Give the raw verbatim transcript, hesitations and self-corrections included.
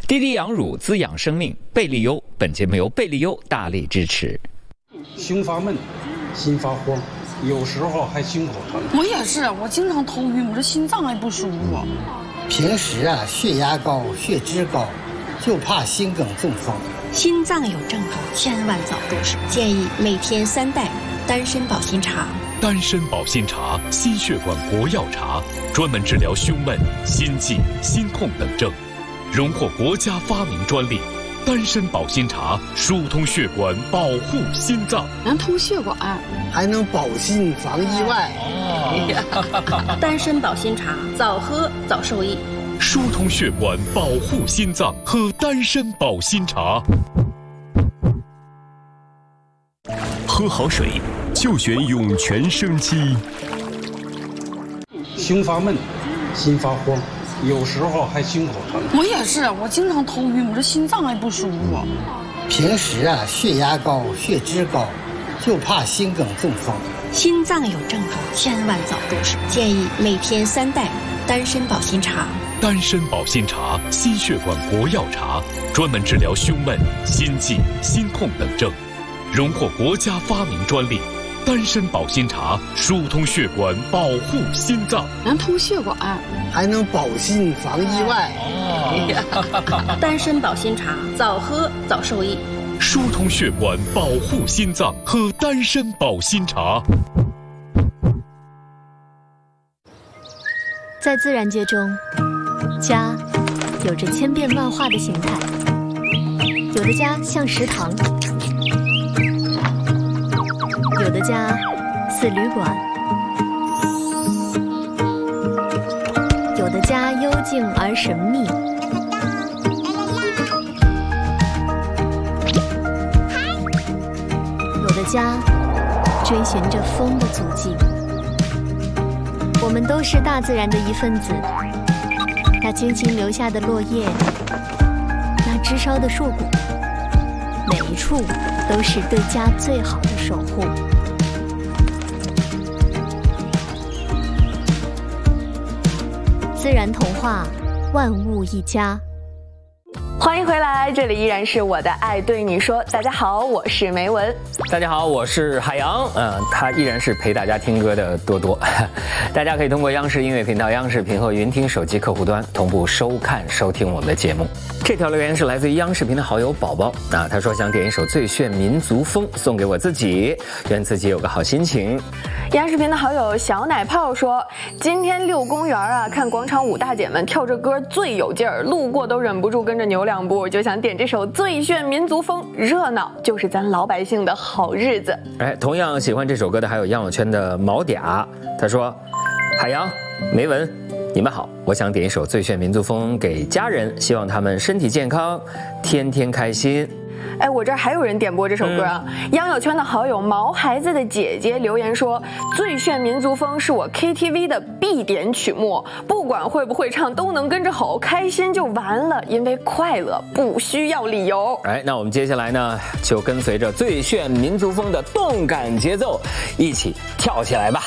滴滴羊乳滋养生命，贝利优。本节目由贝利优大力支持。 胸发闷，心发慌，有时候还心口疼。 我也是，我经常头晕，我这心脏还不舒服。 平时啊，血压高，血脂高，就怕心梗中风。 心脏有症状，千万早重视。建议每天三袋丹参保心茶。 丹参保心茶，心血管国药茶，专门治疗胸闷、心悸、心痛等症，荣获国家发明专利。丹参保心茶疏通血管，保护心脏， 能通血管， 还能保心防意外。 哦、丹参保心茶，早喝早受益。 疏通血管，保护心脏，喝丹参保心茶。 喝好水，就选涌泉生机。 胸发闷，心发慌，有时候还心口疼。 我也是，我经常头晕，我这心脏还不舒服。 平时啊，血压高，血脂高，就怕心梗中风。 心脏有症状，千万早重视。建议每天三袋丹参保心茶。 丹参保心茶，心血管国药茶，专门治疗胸闷、心悸、心痛等症，荣获国家发明专利。丹参保心茶疏通血管，保护心脏， 能通血管， 还能保心防意外。 哦、丹参保心茶，早喝早受益。 疏通血管，保护心脏，喝丹参保心茶。 在自然界中，家有着千变万化的形态，有的家像食堂，有的家似旅馆，有的家幽静而神秘，有的家追寻着风的足迹。我们都是大自然的一份子，那轻轻留下的落叶，那枝梢的硕果，每一处都是对家最好的守护。自然童话，万物一家。 欢迎回来，这里依然是我的爱对你说。大家好，我是梅文。 大家好，我是海洋。嗯、呃，他依然是陪大家听歌的多多。大家可以通过央视音乐频道、央视频和云听手机客户端同步收看、收听我们的节目。这条留言是来自于央视频的好友宝宝啊，他说想点一首《最炫民族风》送给我自己，愿自己有个好心情。 央视频的好友小奶泡说，今天遛公园啊，看广场舞大姐们跳着歌最有劲儿，路过都忍不住跟着扭两步，就想点这首《最炫民族风》，热闹就是咱老百姓的好日子。 哎，同样喜欢这首歌的还有羊肉圈的毛嗲，他说，海洋、梅文，你们好，我想点一首《最炫民族风》给家人，希望他们身体健康，天天开心。 哎，我这儿还有人点播这首歌啊！嗯、央友圈的好友毛孩子的姐姐留言说，《最炫民族风》是我 K T V 的必点曲目，不管会不会唱都能跟着吼，开心就完了，因为快乐不需要理由。 哎，那我们接下来呢，就跟随着《最炫民族风》的动感节奏，一起跳起来吧！